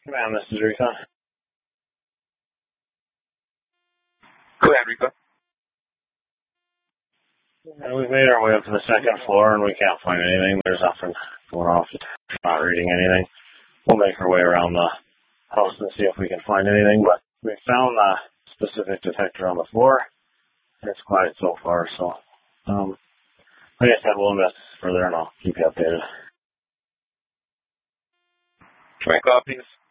Ma'am, this is Rika. Go ahead, Rico. We've made our way up to the second floor and we can't find anything. There's nothing going off. It's not reading anything. We'll make our way around the house and see if we can find anything. But we found a specific detector on the floor. And it's quiet so far. So, like I said, we'll investigate further and I'll keep you updated. Try copies.